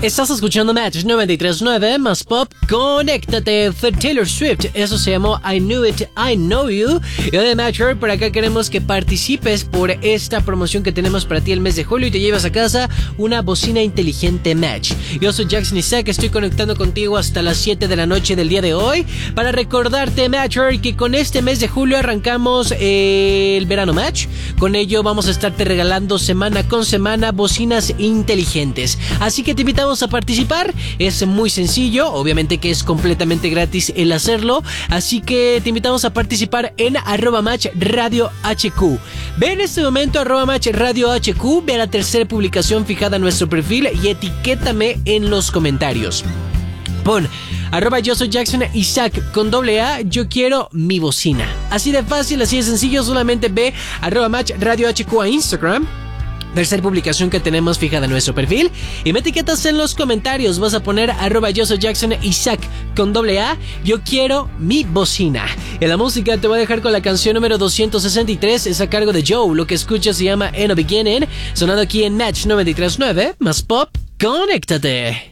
Estás escuchando Match 93.9 más pop. Conéctate de Taylor Swift. Eso se llamó I Knew It, I Know You. Y de Matcher, por acá queremos que participes por esta promoción que tenemos para ti el mes de julio y te llevas a casa una bocina inteligente Match. Yo soy Jackson Isaac, estoy conectando contigo hasta las 7 de la noche del día de hoy para recordarte, Matcher, que con este mes de julio arrancamos el verano Match. Con ello vamos a estarte regalando semana con semana bocinas inteligentes. Así que te invitamos a participar. Es muy sencillo, obviamente que es completamente gratis el hacerlo, así que te invitamos a participar en @matchradiohq. Ve en este momento @matchradiohq, ve a la tercera publicación fijada en nuestro perfil y etiquétame en los comentarios. Pon yo soy Jackson Isaac con AA, yo quiero mi bocina. Así de fácil, así de sencillo, solamente ve @matchradiohq a Instagram, tercera publicación que tenemos fijada en nuestro perfil, y me etiquetas en los comentarios. Vas a poner yo soy Jackson Isaac con AA, yo quiero mi bocina. En la música te voy a dejar con la canción número 263, es a cargo de Joe. Lo que escuchas se llama In a Beginning, sonando aquí en Match 93.9 más pop. Conéctate.